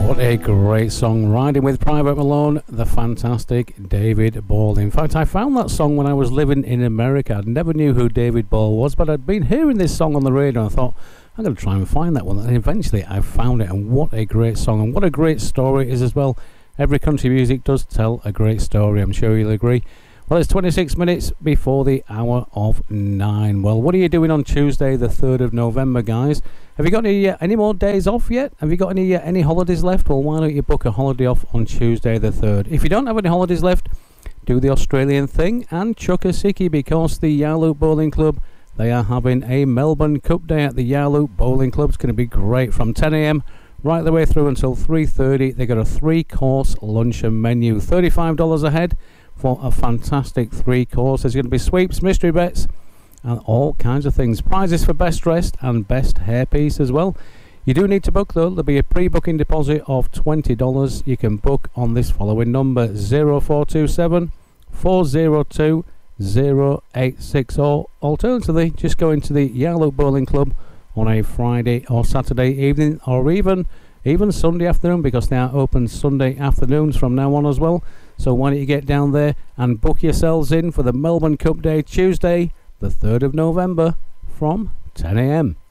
What a great song, Riding with Private Malone, the fantastic David Ball. In fact, I found that song when I was living in America. I never knew who David Ball was, but I'd been hearing this song on the radio and I thought, I'm going to try and find that one. And eventually I found it, and what a great song, and what a great story it is as well. Every country music does tell a great story, I'm sure you'll agree. Well, it's 26 minutes before the hour of 9. Well, what are you doing on Tuesday, the 3rd of November, guys? Have you got any more days off yet? Have you got any holidays left? Well, why don't you book a holiday off on Tuesday, the 3rd? If you don't have any holidays left, do the Australian thing and chuck a sickie, because the Yarloop Bowling Club, they are having a Melbourne Cup Day at the Yarloop Bowling Club. It's going to be great from 10 a.m. right the way through until 3:30. They got a 3-course luncheon menu, $35 a head for a fantastic 3-course. There's going to be sweeps, mystery bets, and all kinds of things. Prizes for best dressed and best hairpiece as well. You do need to book though. There'll be a pre-booking deposit of $20. You can book on this following number: 0427 402 0860. Alternatively, just go into the Yarloop Bowling Club on a Friday or Saturday evening, or even Sunday afternoon, because they are open Sunday afternoons from now on as well. So why don't you get down there and book yourselves in for the Melbourne Cup Day, Tuesday the 3rd of November from 10 a.m.